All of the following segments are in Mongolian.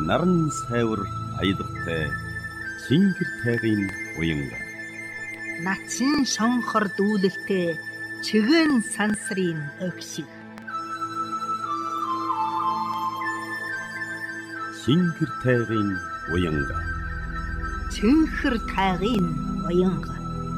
наран сайвар аялгатай Чингэр тайгын уянга. Начин шонхор дүүлэлтэй чигэн сансрын өгшиг. Чингэр тайгын уянга. Чинхэр тайгын уянга.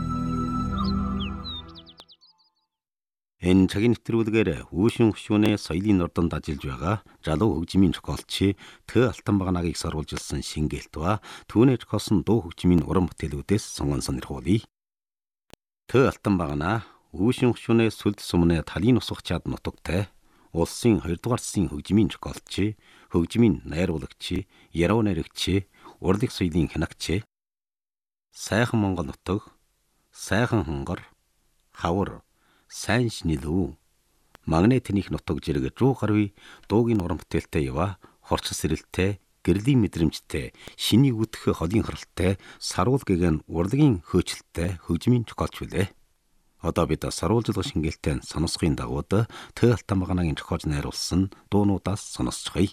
Энэ цагийн нэвтрүүлгээр Үүшин хөшүүнээ соёлын ордонд ажиллаж байгаа залуу хөгжмийн зохиолч Т Алтан багнагийг саруулжилсан шингээлт ба түүнээ зохиосон дуу хөгжмийн уран бүтээлүүдээс сонгон сонирхуулъя. Т Алтан багнаа Үүшин хөшүүнээ сүлд сумнаа талын усах чад нутагтай улсын 2 дугаар засгийн хөгжмийн зохиолч, хөгжмийн найруулагч, яруу найрагч, урлаг соёлын хянагч, сайхан Монгол нутаг, сайхан хонгор, хавар сайн шинэлүү магнетных нутаг зэрэг 100 гаруй дуугийн уран бүтээлтэй ява хорчс сэрэлтэй гэрлийн мэдрэмжтэй шиний үдх холын харалтай саруул гэгэн урлагийн хөөцөлтэй хөгжмийн зохиолч үлээ. Одоо бид саруулжлах шингээлтэн сонсохын дагууд Т Алтан багнагийн зохиож найруулсан дуунуудаас сонсцгоё.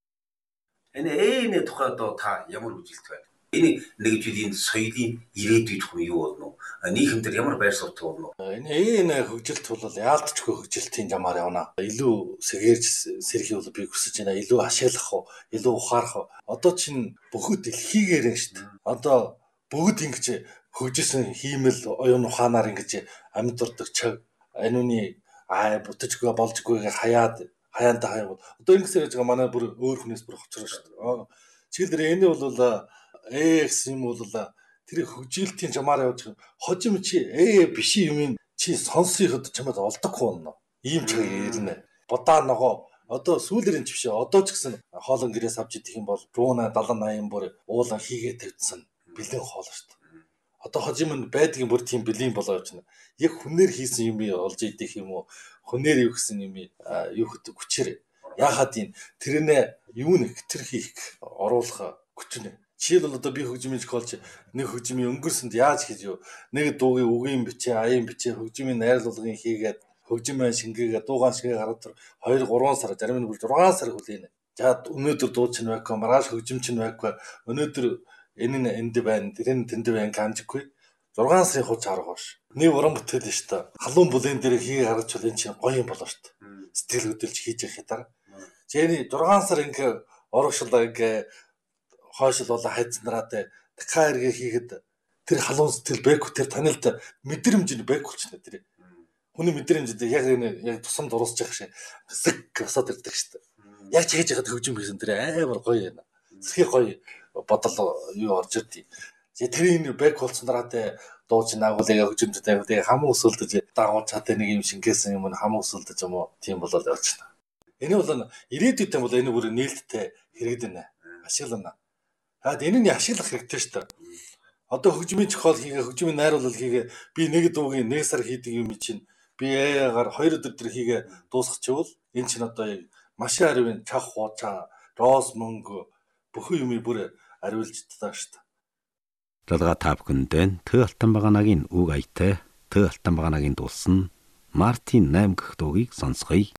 Энэ тухайд та ямар үжилт байна? Энэ нэгжлийн соёлын ирээдүйд хүн юу болно уу? Нийгэмдэр ямар байр суурь болно уу? Энэ хөгжилт бол яалтчгүй хөгжилтийн замаар явна. Илүү сэгэрж сэрхий бол би хүсэж байна. Илүү ашиглах уу, илүү ухаарах уу. Одоо чинь бүхэл дэлхийгээр шүү дээ. Одоо бүгд ингэж хөгжсөн хиймэл оюун ухаанаар ингэж амьд ордог чаг анууны бүтжгүй болжгүйгээ хаяантай хаяа. Одоо ингэсээр байгаа манай бүр өөр хүнээс бүр хоцроо шүү дээ. Чиглэр энэ бол гэсэн юм бол тэр хөгжилтийн замаар явж хожим чи биш юм чи сонсоход чамд олдохгүй болно. Ийм ч ирнэ. Будаа ногоо одоо сүүлэрийн ч биш одоо ч гэсэн хоолон гэрээс авч идэх юм бол 170 80 бүр уулан хийгээ тавьдсан бэлэн хоол шүү дээ. Одоо хожим нь байдгийн бүр тийм бэлэн болоо явж байна. Яг хүнээр хийсэн юм олж идэх юм уу? Хүнээр юу гэсэн юм юу хөтөг хүчээр яахад юм тэрнээ юу нэг хэтэр хийх оруулах хүчнэ. Жишээл одоо би хөгжмийн зохиолч нэг хөгжмийн өнгөрсөнд яаж хийж юу нэг дуугийн үгийн бичээ аян бичээ хөгжмийн найруулгын хийгээд хөгжмөө шингээгээд дуугаан шигээ гараад 2 3 сар зарим нь бүр 6 сар хүлээнэ. За өнөөдөр дуу чинь байхгүй маргааш хөгжим чинь байхгүй өнөөдөр энэ нь энд байна тэр нь тэнд байна гамжиггүй 6 сарын хуч харах баш. Нэг уран бүтээл нь шүү дээ. Халуун бүлээн дээр хий гаргаж чул энэ чинь гоё юм болоо шүү дээ. Сэтгэл хөдлөж хийж явах дараа. Жиний 6 сар ингээ орогшлаа ингээ хойшил болоо хайцнараад дахиад эргээ хийгээд тэр халуун сэтгэл бэкүү тэр танилд мэдрэмж нь бэкүүлчихнэ тэр. Хүний мэдрэмжд яг энэ тусам дуусчих шиг зэг босоод ирдэг шүү дээ. Яг ч хийж яхад хөгжим хийсэн тэр амар гоё байна. Зэрхий гоё бодол юу орж ирдий. Тэр энэ бэк болцснараа дуу чинь агуулга хөгжимд тавьдаг хамаа өсөлдөж дагуул чад нэг юм шингээсэн юм хамаа өсөлдөж юм уу тийм болоод явчихна. Энэ бол ирээдүйдээ бол энэ бүр нээлттэй хэрэгдэнэ. Ашиглана. Энэ нь ашиглах хэрэгтэй шүү дээ. Одоо хөгжмийн зохиол хийгээ, хөгжмийн найруулал хийгээ, би нэг дуугийн 1 сар хийдэг юм чинь би аяагаар 2 өдөр төр хийгээ дуусгачихвол энэ чинь одоо машин аривын чах хуучаа, роос мөнгө бүхэн юм бүр ариулж таа шүү дээ. Далга та бүхэндээ Т Алтан багнагийн үг аятай Т Алтан багнагийн дуулсан Мартин 8 гэх дуугийг сонсгоё.